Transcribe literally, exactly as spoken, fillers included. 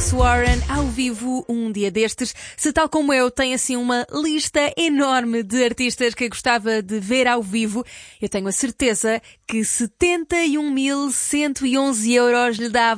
James Warren ao vivo um dia destes. Se tal como eu tem assim uma lista enorme de artistas que gostava de ver ao vivo, eu tenho a certeza que setenta e um mil cento e onze euros lhe dava